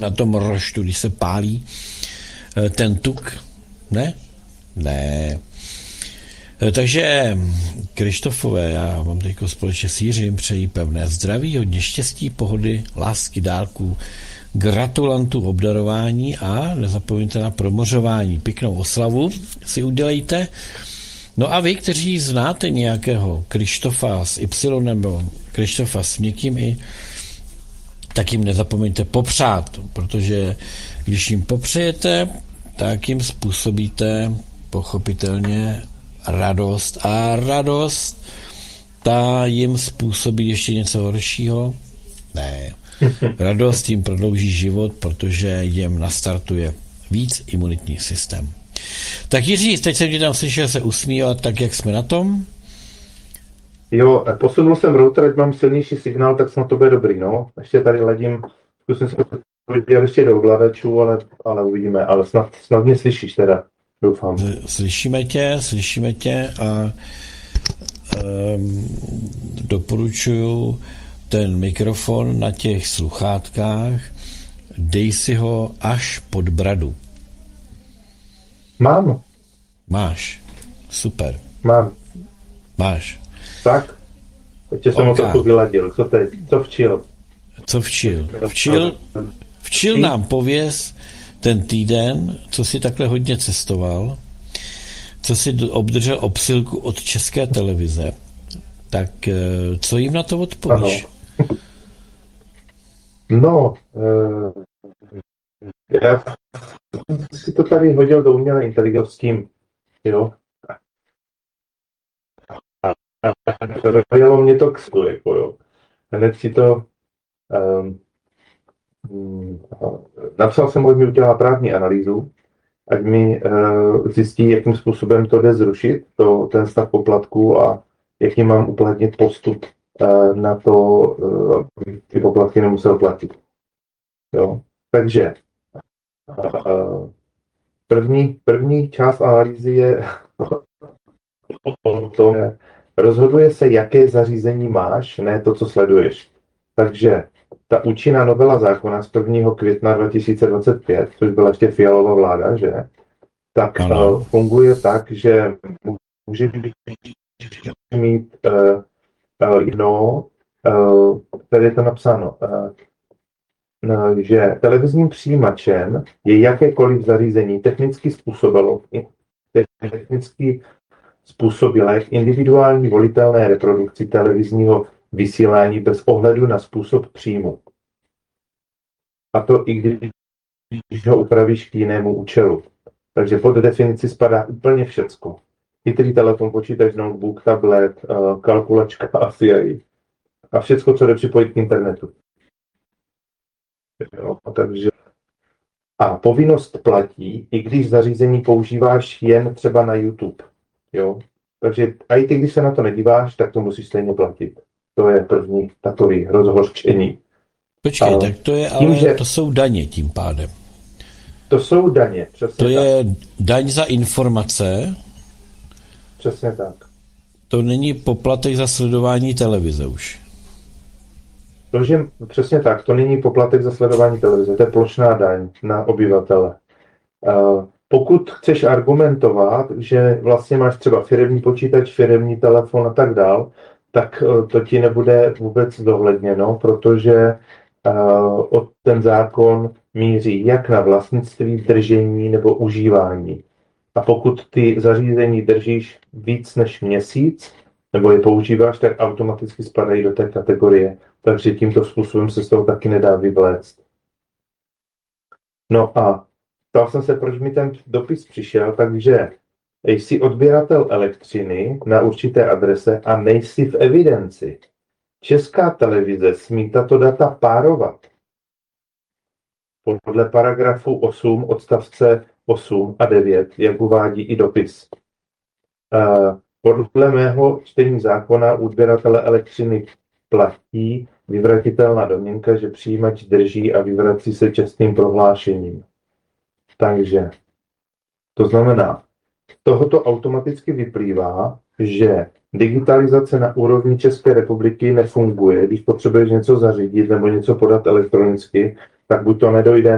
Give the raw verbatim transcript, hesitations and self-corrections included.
na tom roštu, když se pálí ten tuk? Ne? Ne. Takže Krištofové, já vám teď společně s Jiřím přeji pevné zdraví, hodně štěstí, pohody, lásky, dárků, gratulantů, obdarování a nezapomeňte na promořování. Pěknou oslavu si udělejte. No a vy, kteří znáte nějakého Krištofa s Y nebo Krištofa s někým i, tak jim nezapomeňte popřát, protože když jim popřejete, tak jim způsobíte pochopitelně radost. A radost, ta jim způsobí ještě něco horšího? Ne. Radost jim prodlouží život, protože jim nastartuje víc imunitní systém. Tak Jiří, teď jsem tě tam slyšel se usmívat, tak jak jsme na tom? Jo, posunul jsem router, ať mám silnější signál, tak snad to bude dobrý, no. Ještě tady ledím, zkusím se podívat ještě do ovladačů, ale, ale uvidíme, ale snad, snad mě slyšíš teda, doufám. Slyšíme tě, slyšíme tě a um, doporučuju ten mikrofon na těch sluchátkách, dej si ho až pod bradu. Mám. Máš. Super. Mám. Máš. Tak. Ještě jsem ho trochu vyladil. Co teď? Co včil? Co včil? Včil, včil nám pověz ten týden, co si takhle hodně cestoval, co si obdržel obsylku od České televize. Tak co jim na to odpovíš? Ano. No, uh, já si to tady hodil do umělé inteligence s tím, jo. Dojelo mě to k stolu, jako jo. Hned si to um, napsal jsem, že mi udělá právní analýzu, ať mi uh, zjistí, jakým způsobem to jde zrušit, to, ten stav poplatku a jaký mám uplatnit postup uh, na to, uh, ty poplatky nemusel platit. Jo. Takže uh, první, první část analýzy je o tom, rozhoduje se, jaké zařízení máš, ne to, co sleduješ. Takže ta účinná novela zákona z prvního května dva tisíce dvacet pět, což byla ještě Fialová vláda, že? Tak uh, funguje tak, že může mít uh, uh, jedno, uh, tady je to napsáno, uh, uh, že televizním přijímačem je jakékoliv zařízení technicky způsobilo, technicky způsobilé k individuální volitelné reprodukci televizního vysílání bez ohledu na způsob příjmu. A to i když ho upravíš k jinému účelu. Takže pod definici spadá úplně všecko. Chytrý telefon, počítač, notebook, tablet, kalkulačka, asi a všecko, co jde připojit k internetu. Jo, takže a povinnost platí, i když zařízení používáš jen třeba na YouTube. Jo? Takže a i ty, když se na to nedíváš, tak to musíš stejně platit. To je první takový rozhořčení. Počkej, a tak to je, ale tím, že to jsou daně tím pádem. To jsou daně, přesně To tak. je daň za informace. Přesně tak. To není poplatek za sledování televize už. To, že, přesně tak, to není poplatek za sledování televize, to je plošná daň na obyvatele. Uh, Pokud chceš argumentovat, že vlastně máš třeba firemní počítač, firemní telefon a tak dál, tak to ti nebude vůbec zohledněno, protože uh, ten zákon míří jak na vlastnictví, držení nebo užívání. A pokud ty zařízení držíš víc než měsíc, nebo je používáš, tak automaticky spadají do té kategorie. Takže tímto způsobem se z toho taky nedá vyvléct. No a ptal jsem se, proč mi ten dopis přišel, takže jsi odběratel elektřiny na určité adrese a nejsi v evidenci. Česká televize smí tato data párovat. Podle paragrafu osm, odstavce osm a devět, jak uvádí i dopis. Podle mého čtení zákona odběratele elektřiny platí vyvratitelná domněnka, že přijímač drží a vyvrací se čestným prohlášením. Takže to znamená, z tohoto automaticky vyplývá, že digitalizace na úrovni České republiky nefunguje. Když potřebuješ něco zařídit nebo něco podat elektronicky, tak buď to nedojde